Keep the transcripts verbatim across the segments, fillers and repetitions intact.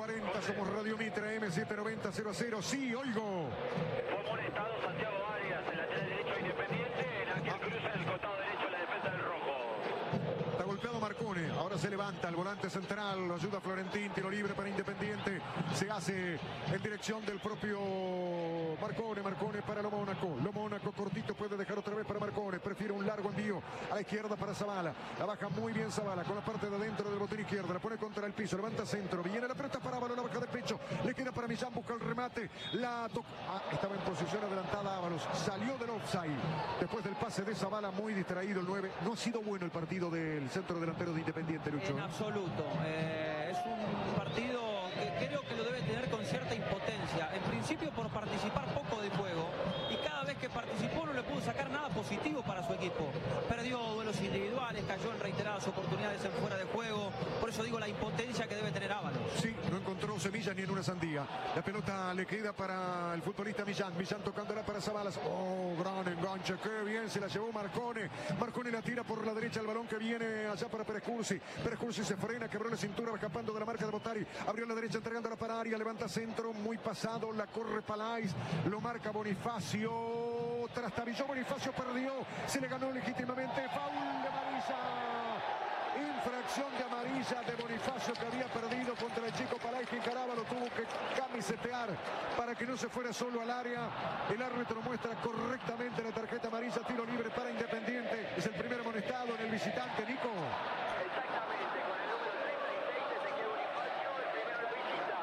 cuarenta, somos Radio Mitra, M setecientos noventa cero cero. Sí, oigo. Fue molestado Santiago Arias, el lateral derecho Independiente, en aquel cruce en el costado derecho de la defensa del rojo. Está golpeado Marcone, ahora se levanta el volante central, lo ayuda Florentín, tiro libre para Independiente, se hace en dirección del propio Marcone, Marcone para Lo Mónaco, Lo Mónaco cortito, puede dejar otra vez para Marcone, prefiere un largo envío a la izquierda para Zavala, la baja muy bien Zavala, con la parte de adentro del botín izquierdo, la pone contra el piso, levanta centro, viene la pelota para Ábalos, la baja de pecho, le queda para Millán, busca el remate, la toca, ah, estaba en posición adelantada Ábalos, salió del offside, después del pase de Zavala, muy distraído el nueve, no ha sido bueno el partido del centro delantero de Independiente, Lucho. En absoluto, eh, es un partido que creo que lo debe tener con cierta impotencia, en principio por participar poco de juego, y cada vez que participó no le pudo sacar nada positivo para su equipo, perdió duelos individuales, cayó en reiteradas oportunidades en fuera de juego, por eso digo la impotencia que debe tener Ábalos. Sí, no encontró semillas ni en una sandía, la pelota le queda para el futbolista Millán, Millán tocándola para Zabalas, oh, gran enganche, qué bien se la llevó Marcone, Marcone la tira por la derecha, el balón que viene allá para Pérez Cursi, Pérez Cursi se frena, quebró la cintura, va escapando de la marca de Botari, abrió la derecha entregándola para Arias, levanta centro, muy pasado, la corre Palais, lo marca Bonifacio, trastabilló Bonifacio, perdió, se le ganó legítimamente, foul de amarilla, infracción de amarilla de Bonifacio que había perdido contra el chico Palais, que encaraba, lo tuvo que camisetear para que no se fuera solo al área, el árbitro muestra correctamente la tarjeta amarilla, tiro libre para Independiente, es el primer amonestado en el visitante, Nico. Exactamente, con el número treinta y seis de Ezequiel Bonifacio, el primero de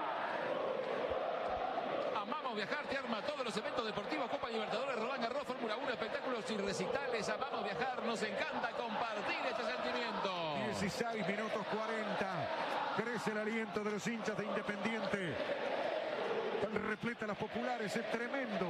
visita. Amamos viajar, te arma todos los eventos deportivos, Copa Libertadores, Roland Garros, Fórmula uno, espectáculos y recitales. Amamos viajar, nos encanta compartir este sentimiento. dieciséis minutos cuarenta, crece el aliento de los hinchas de Independiente. Están repletas las populares, es tremendo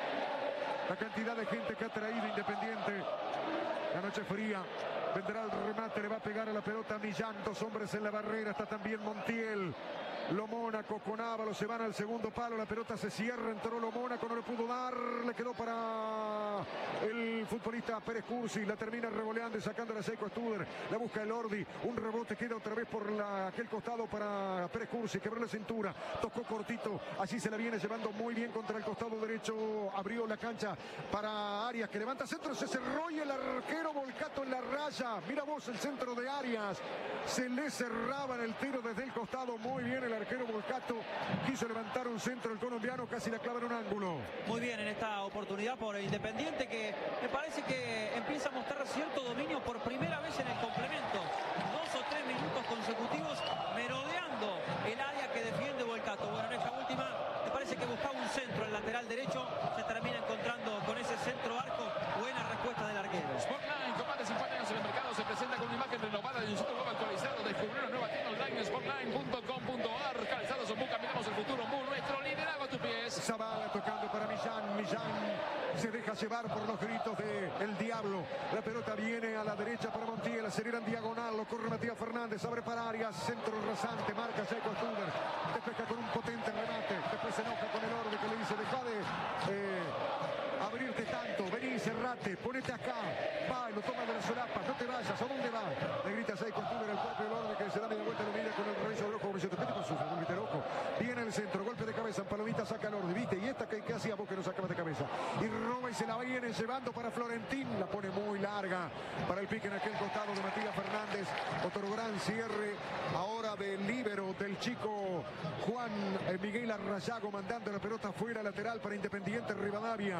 la cantidad de gente que ha traído Independiente. La noche fría, vendrá el remate, le va a pegar a la pelota Millán, dos hombres en la barrera, está también Montiel. Lo Mónaco con Ábalos, se van al segundo palo, la pelota se cierra, entró Lo Mónaco, no le pudo dar, le quedó para el futbolista Pérez Cursi, la termina revoleando y sacando a Seiko Studer, la busca el Ordi, un rebote queda otra vez por la, aquel costado para Pérez Cursi, quebró la cintura, tocó cortito, allí se la viene llevando muy bien contra el costado derecho, abrió la cancha para Arias, que levanta centro, se cerró y el arquero Volcato en la raya, mira vos el centro de Arias, se le cerraba en el tiro desde el costado, muy bien el arquero Volcato, quiso levantar un centro el colombiano, casi la clava en un ángulo. Muy bien en esta oportunidad por Independiente, que me parece que empieza a mostrar cierto dominio por primera vez en el complemento, dos o tres minutos consecutivos merodeando el área que defiende Volcato. Bueno, en esta última me parece que buscaba un centro, el lateral derecho se termina encontrando con ese centro arco, buena respuesta del arquero. Sportline, con más de cincuenta años en el mercado, se presenta con una imagen renovada de un sitio web actualizado. Descubre una nueva tienda online, sportline punto com punto ar. Calzados o Buca, miramos el futuro, Mu, nuestro liderazgo a tus pies. Zavala tocando para Millán, Millán se deja llevar por los gritos de El Diablo, la pelota viene a la derecha para Montiel, acelera en diagonal, lo corre Matías Fernández, abre para Arias, centro rasante, marca Seiko Studer, despeja con un potente remate, después se enoja con el Orbe que le dice deja de eh, abrirte tanto, vení, cerrate, ponete acá, va, y lo toma de la solapa, no te vayas, ¿a dónde va? Le grita Seiko Studer, el propio Orbe que se da media vuelta, lo mira con el reviso de ojo, como diciendo, ¿qué te pasó? Volviste loco, viene el centro, golpe de cabeza, en palomita saca el Orbe, ¿viste? Y esta que, que hacía vos que no sacabas de cabeza, y roba y se la viene llevando para Florentín, la pone muy larga para el pique en aquel costado de Matías Fernández, otro gran cierre ahora del líbero del chico Juan eh, Miguel Arrayago, mandando la pelota fuera lateral para Independiente Rivadavia.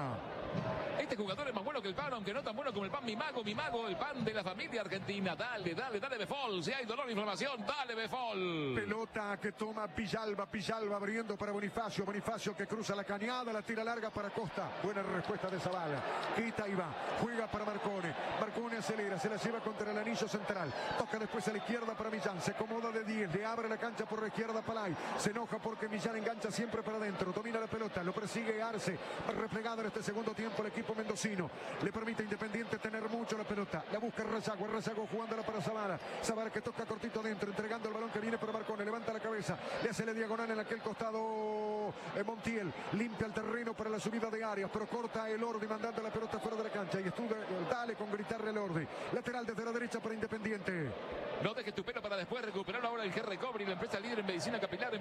Este jugador es más bueno que el pan, aunque no tan bueno como el pan Mi Mago, Mi Mago, el pan de la familia argentina. Dale, dale, dale Befol, si hay dolor e inflamación, dale Befol. Pelota que toma Villalba, Villalba abriendo para Bonifacio, Bonifacio que cruza la cañada, la tira larga para Costa, buena respuesta de Zavala, quita y va, juega para Marcone, Marcone acelera, se la lleva contra el anillo central, toca después a la izquierda para Millán, se acomoda de diez, le abre la cancha por la izquierda Palay, se enoja porque Millán engancha siempre para adentro, domina la pelota, lo persigue Arce, replegado en este segundo tiempo el equipo mendocino, le permite a Independiente tener mucho la pelota, la busca Razago, Razago jugándola para Zavala, Zavala que toca cortito adentro, entregando el balón que viene para Marcone, levanta la cabeza, le hace la diagonal en aquel costado eh, Montiel, limpia el terreno para la subida de Arias, pero corta el Ordi mandando la pelota fuera de la cancha y estudia, dale con gritarle al Ordi, lateral desde la derecha para Independiente. No dejes tu pelo para después recuperarlo ahora el G R Recovery, la empresa líder en medicina capilar.